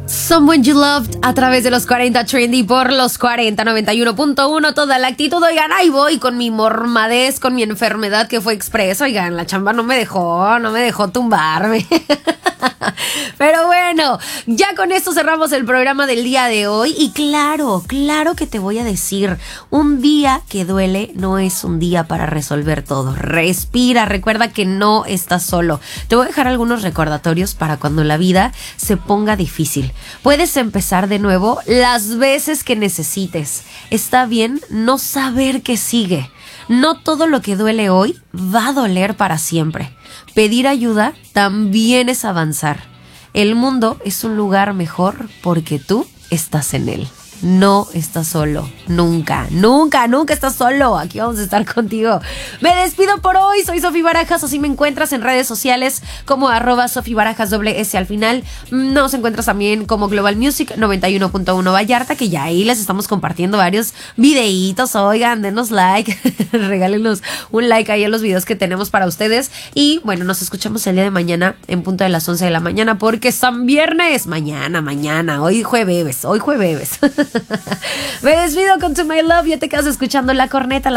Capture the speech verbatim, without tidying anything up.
Someone You Loved a través de los cuarenta Trendy por los cuarenta noventa y uno punto uno. Toda la actitud, oigan, ahí voy con mi mormadez, con mi enfermedad que fue expresa. Oigan, la chamba no me dejó, no me dejó tumbarme. Pero bueno, ya con esto cerramos el programa del día de hoy. Y claro, claro que te voy a decir, un día que duele no es un día para resolver todo. Respira, recuerda que no estás solo. Te voy a dejar algunos recordatorios para cuando la vida se ponga difícil. Puedes empezar de nuevo las veces que necesites. Está bien no saber qué sigue. No todo lo que duele hoy va a doler para siempre. Pedir ayuda también es avanzar. El mundo es un lugar mejor porque tú estás en él. No estás solo, nunca, nunca, nunca estás solo. Aquí vamos a estar contigo. Me despido por hoy, soy Sofi Barajas. Así me encuentras en redes sociales como arroba Sofi Barajas doble S al final. Nos encuentras también como Global Music noventa y uno punto uno Vallarta, que ya ahí les estamos compartiendo varios videitos. Oigan, denos like, regálenos un like ahí a los videos que tenemos para ustedes. Y bueno, nos escuchamos el día de mañana en punto de las once de la mañana, porque San Viernes, mañana, mañana, hoy jueves, hoy jueves. Me despido con To My Love. Ya te quedas escuchando la corneta.